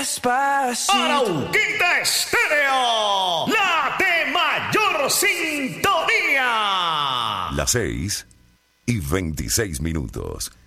Arauquita Estéreo, la de mayor sintonía. Las 6:26.